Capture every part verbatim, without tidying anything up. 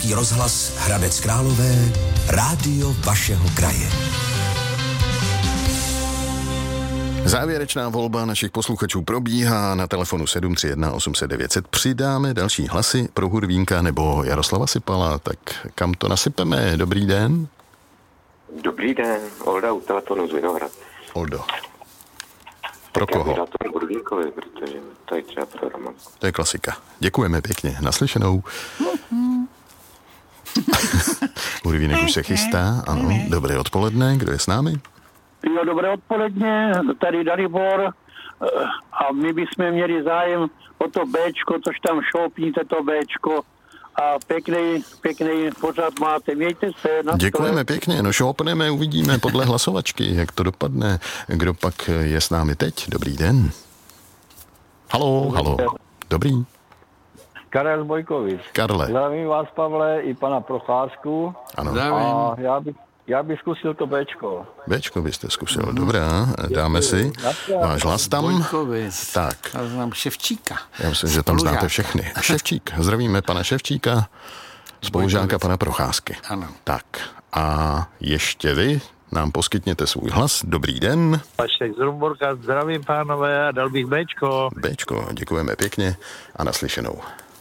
Český rozhlas Hradec Králové, rádio vašeho kraje. Závěrečná volba našich posluchačů probíhá na telefonu sedm tři jedna osm set devět set. Přidáme další hlasy pro Hurvínka nebo Jaroslava Sipala, tak kam to nasypeme? Dobrý den. Dobrý den, Olda u telefonu z Vinohrad. Oldo. Pro tak koho? Já bych dal tomu Hurvínkovi, protože to je třeba pro Roman. To je klasika. Děkujeme pěkně. Naslyšenou. Hurvínek už se chystá. Ano, dobré odpoledne. Kdo je s námi? Jo, dobré odpoledne, tady Dalibor a my bychom měli zájem o to Béčko, což tam šoupníte to Béčko a pěkný, pěkný pořad máte, mějte se. Děkujeme pěkně, no šoupneme, uvidíme podle hlasovačky, jak to dopadne. Kdo pak je s námi teď? Dobrý den. Halo, halo. Dobrý. Karel Bojkovič. Karle. Zdravím vás, Pavle, i pana Procházku. Ano. A já bych Já bych zkusil to Béčko. Béčko byste zkusil, dobrá, dáme si. Váš hlas tam. Bojkovic. Tak. Já znám Ševčíka. Já myslím, že tam znáte všechny. Ševčík, zdravíme pana Ševčíka, spolužáka pana Procházky. Ano. Tak a ještě vy nám poskytněte svůj hlas. Dobrý den. Vašek z Rumborka, zdravím pánové a dal bych Béčko. Béčko, děkujeme pěkně a naslyšenou.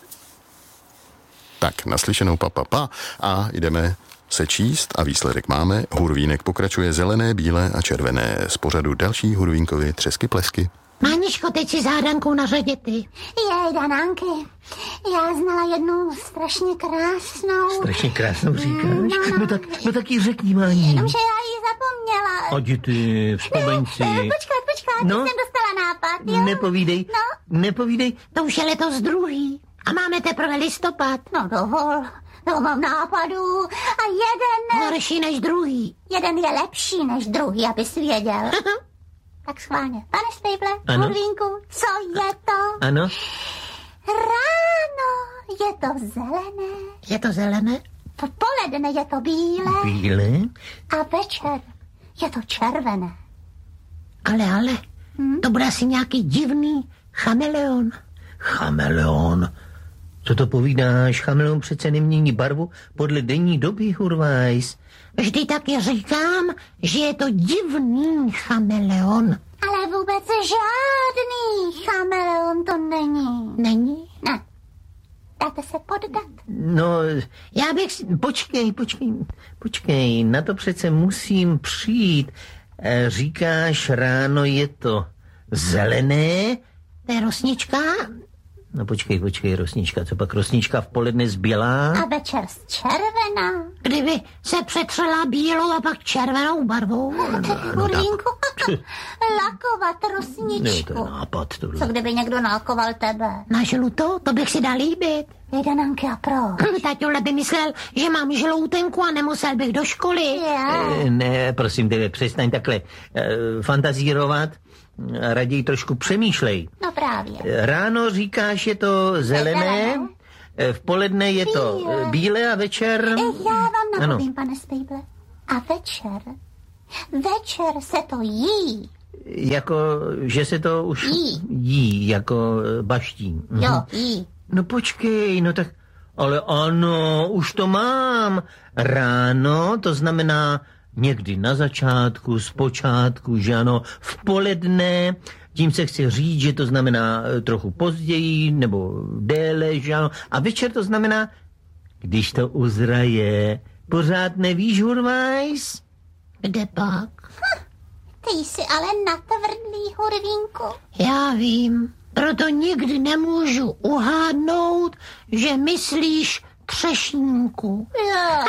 Tak, naslyšenou pa, pa, pa a jdeme se číst a výsledek máme. Hurvínek pokračuje zelené, bílé a červené. Z pořadu další Hurvínkovi třesky plesky. Mániško, teď si s hádankou na řadě ty. Jej, Danánky, já znala jednu strašně krásnou. Strašně krásnou říkáš? No, no, no, tak, no tak jí řekni, Máni. Jenomže já ji zapomněla. Adi ty, vzpomeň si. Ne, počkat, počkat, no? jsem dostala nápad, jo? Nepovídej, no? nepovídej. To už je letos druhý a máme teprve listopad. No dovol, to mám nápadu a jeden... Horší než druhý. Jeden je lepší než druhý, abys věděl. Tak schválně. Pane Stejble, Hurvínku, co je to? Ano. Ráno je to zelené. Je to zelené? V poledne je to bílé. Bílé? A večer je to červené. Ale, ale, hmm? to bude asi nějaký divný chameleon. Chameleon? Co to povídáš? Chameleon přece nemění barvu podle denní doby, Hurvajs. Vždy taky říkám, že je to divný chameleon. Ale vůbec žádný chameleon to není. Není? Ne. Dáte se poddat? No, já bych si... Počkej, počkej, počkej, na to přece musím přijít. E, říkáš, ráno je to zelené? To je rosnička? No počkej, počkej, rosnička, co pak rosnička v poledne zbělá? A večer z červená. Kdyby se přetřela bílou a pak červenou barvou. No, no, Hurvínku, lakovat rosničku. No, to je nápad, tohle. Co kdyby někdo nalakoval tebe? Na žlutou? To bych si dal líbit. Danánky, a proč? Taťule by myslel, že mám žloutenku a nemusel bych do školy. Yeah. E, ne, prosím tebe, přestaň takhle e, fantazírovat. Raději trošku přemýšlej. No právě. Ráno říkáš, je to zelené, v poledne je to bílé, bílé a večer... Já vám napovím, pane Stejble. A večer, večer se to jí. Jako, že se to už jí, jí jako baští. Jo, jí. No počkej, no tak... Ale ano, už to mám. Ráno, to znamená... Někdy na začátku, zpočátku, že ano, v poledne, tím se chci říct, že to znamená trochu později, nebo déle, že ano, a večer to znamená, když to uzraje. Pořád nevíš, Hurvajs? Kde pak? Hm, ty jsi ale natvrdlý, Hurvínku. Já vím, proto nikdy nemůžu uhádnout, že myslíš třešníku. Jo.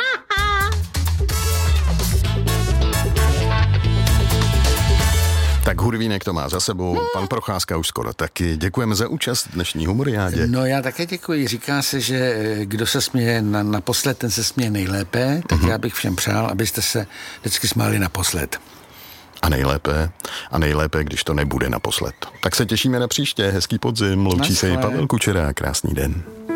Tak Hurvínek to má za sebou, pan Procházka už skoro taky. Děkujeme za účast v dnešní humoriádě. No já také děkuji. Říká se, že kdo se směje na, naposled, ten se směje nejlépe, tak mm-hmm. já bych všem přál, abyste se vždycky smáli naposled. A nejlépe, a nejlépe, když to nebude naposled. Tak se těšíme na příště, hezký podzim, loučí se i Pavel Kučera, krásný den.